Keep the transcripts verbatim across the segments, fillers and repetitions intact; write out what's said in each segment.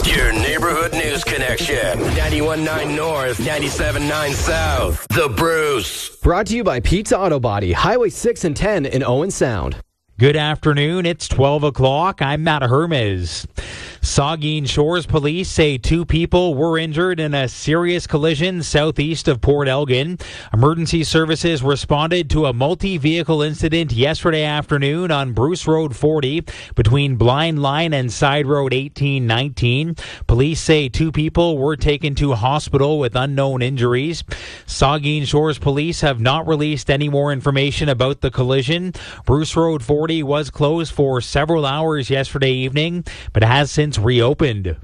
Your neighborhood news connection. ninety-one point nine North, ninety-seven point nine South. The Bruce. Brought to you by Pizza Auto Body, Highway six and ten in Owen Sound. Good afternoon. It's twelve o'clock. I'm Matt Hermes. Saugeen Shores police say two people were injured in a serious collision southeast of Port Elgin. Emergency services responded to a multi-vehicle incident yesterday afternoon on Bruce Road forty between Blind Line and Side Road eighteen nineteen. Police say two people were taken to hospital with unknown injuries. Saugeen Shores police have not released any more information about the collision. Bruce Road forty was closed for several hours yesterday evening, but has since reopened.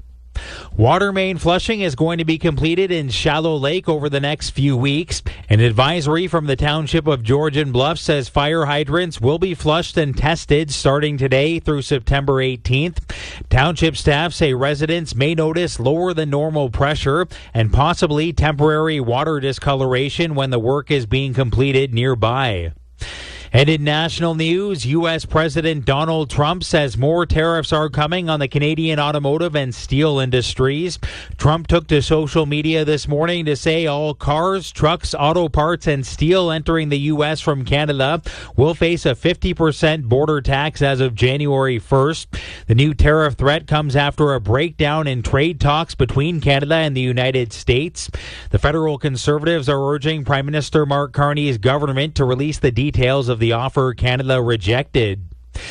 Water main flushing is going to be completed in Shallow Lake over the next few weeks. An advisory from the Township of Georgian Bluff says fire hydrants will be flushed and tested starting today through September eighteenth. Township staff say residents may notice lower than normal pressure and possibly temporary water discoloration when the work is being completed nearby. And in national news, U S President Donald Trump says more tariffs are coming on the Canadian automotive and steel industries. Trump took to social media this morning to say all cars, trucks, auto parts, and steel entering the U S from Canada will face a fifty percent border tax as of January first. The new tariff threat comes after a breakdown in trade talks between Canada and the United States. The federal Conservatives are urging Prime Minister Mark Carney's government to release the details of the offer Canada rejected.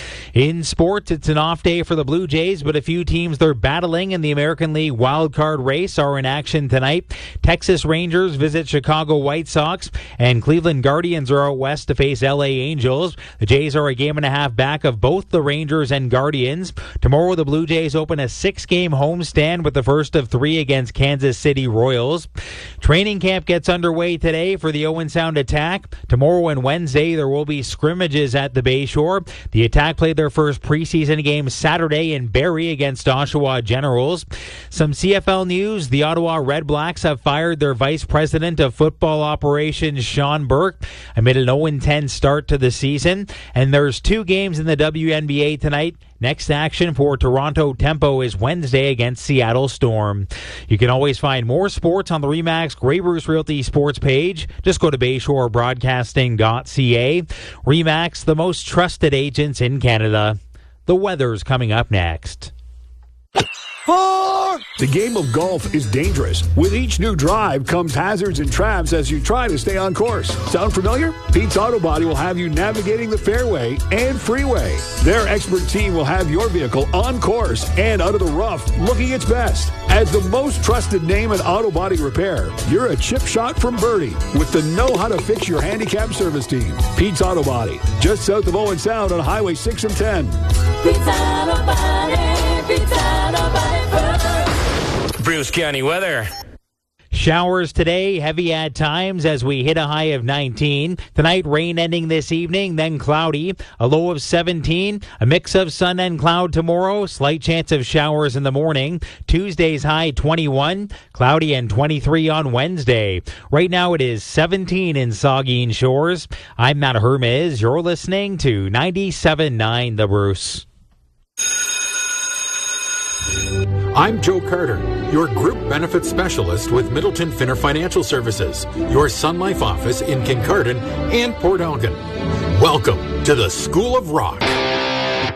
In sports, it's an off day for the Blue Jays, but a few teams they're battling in the American League wildcard race are in action tonight. Texas Rangers visit Chicago White Sox, and Cleveland Guardians are out west to face L A Angels. The Jays are a game and a half back of both the Rangers and Guardians. Tomorrow, the Blue Jays open a six-game homestand with the first of three against Kansas City Royals. Training camp gets underway today for the Owen Sound Attack. Tomorrow and Wednesday, there will be scrimmages at the Bayshore. The Attack played their first preseason game Saturday in Barrie against Oshawa Generals. Some C F L news. The Ottawa Red Blacks have fired their Vice President of Football Operations, Sean Burke, amid an oh and ten start to the season. And there's two games in the W N B A tonight. Next action for Toronto Tempo is Wednesday against Seattle Storm. You can always find more sports on the RE/MAX Grey Bruce Realty sports page. Just go to bayshore broadcasting dot c a. RE/MAX, the most trusted agents in Canada. The weather's coming up next. The game of golf is dangerous. With each new drive comes hazards and traps as you try to stay on course. Sound familiar? Pete's Auto Body will have you navigating the fairway and freeway. Their expert team will have your vehicle on course and out of the rough looking its best. As the most trusted name in auto body repair, you're a chip shot from Birdie with the know-how-to-fix your handicap service team. Pete's Auto Body, just south of Owen Sound on Highway six and ten. Pete's Auto Body, Pete's Auto Body. Bruce County weather. Showers today, heavy at times as we hit a high of nineteen. Tonight, rain ending this evening, then cloudy. A low of seventeen. A mix of sun and cloud tomorrow. Slight chance of showers in the morning. Tuesday's high twenty-one. Cloudy and twenty-three on Wednesday. Right now it is seventeen in Saugeen Shores. I'm Matt Hermes. You're listening to ninety-seven point nine The Bruce. I'm Joe Carter, your group benefits specialist with Middleton Finner Financial Services, your Sun Life office in Kincardine and Port Elgin. Welcome to the School of Rock.